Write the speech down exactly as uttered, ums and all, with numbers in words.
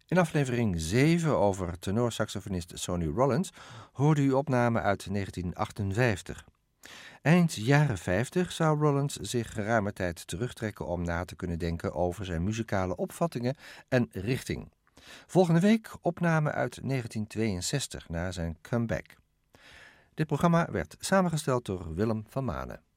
In aflevering zeven over tenorsaxofonist Sonny Rollins hoorde u opname uit negentien achtenvijftig. Eind jaren vijftig zou Rollins zich geruime tijd terugtrekken om na te kunnen denken over zijn muzikale opvattingen en richting. Volgende week opname uit negentien tweeënzestig na zijn comeback. Dit programma werd samengesteld door Willem van Manen.